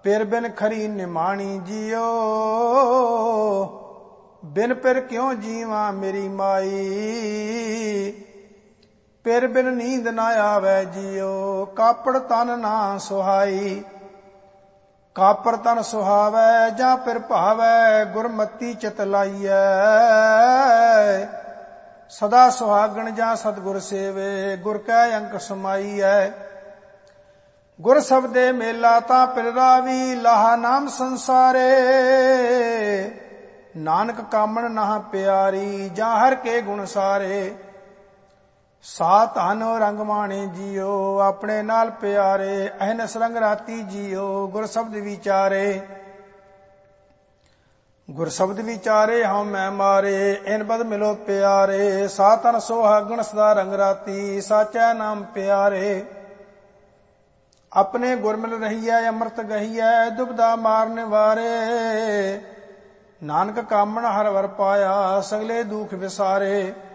ਪਿਰ ਬਿਨ ਖਰੀ ਨਿਮਾਣੀ ਜੀਓ, ਬਿਨ ਪਿਰ ਕਿਉਂ ਜੀਵਾਂ ਮੇਰੀ ਮਾਈ। ਪਿਰ ਬਿਨ ਨੀਂਦ ਨਾ ਆਵੈ ਜੀਓ, ਕਾਪੜ ਤਨ ਨਾ ਸੁਹਾਈ। ਕਾਪਰ ਤਨ ਸੁਹਾਵੈ ਜਾਂ ਪਿਰ ਭਾਵੈ, ਗੁਰਮਤੀ ਚਿਤ ਲਾਈਐ। ਸਦਾ ਸੁਹਾਗਣ ਜਾਂ ਸਤਿਗੁਰ ਸੇਵੇ, ਗੁਰ ਕੈ ਅੰਕ ਸਮਾਈਐ। ਗੁਰ ਸਬਦੇ ਮੇਲਾ ਤਾਂ ਪਿਰ ਰਾਵੀ, ਲਾਹਾ ਨਾਮ ਸੰਸਾਰੇ। ਨਾਨਕ ਕਾਮਣ ਨਾ ਪਿਆਰੀ, ਜਾਂ ਹਰ ਕੇ ਗੁਣ ਸਾਰੇ। ਸਾ ਧਨ ਰੰਗ ਮਾਣੇ ਜੀਓ, ਆਪਣੇ ਨਾਲ ਪਿਆਰੇ। ਅਹਨਸ ਰੰਗ ਰਾਤੀ ਜੀਓ, ਗੁਰ ਸ਼ਬਦ ਵਿਚਾਰੇ। ਗੁਰ ਸ਼ਬਦ ਵਿਚਾਰੇ ਹਉ ਮੈਂ ਮਾਰੇ, ਇਨ ਬਦ ਮਿਲੋ ਪਿਆਰੇ। ਸਾ ਧਨ ਸੁਹਾਗਣ ਸਦਾ ਰੰਗ ਰਾਤੀ, ਸਾਚੈ ਨਾਮ ਪਿਆਰੇ। ਆਪਣੇ ਗੁਰ ਮਿਲ ਰਹੀਐ, ਅੰਮ੍ਰਿਤ ਗਹੀਐ, ਦੁਬਦਾ ਮਾਰਨ ਵਾਰੇ। ਨਾਨਕ ਕਾਮਣ ਹਰ ਵਰ ਪਾਇਆ, ਸਗਲੇ ਦੁਖ ਵਿਸਾਰੇ।